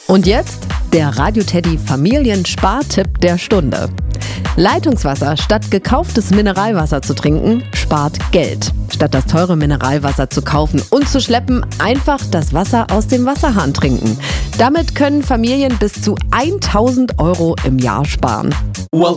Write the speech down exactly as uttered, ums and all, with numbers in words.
Und jetzt der Radio Teddy Familienspartipp der Stunde. Leitungswasser statt gekauftes Mineralwasser zu trinken, spart Geld. Statt das teure Mineralwasser zu kaufen und zu schleppen, einfach das Wasser aus dem Wasserhahn trinken. Damit können Familien bis zu tausend Euro im Jahr sparen.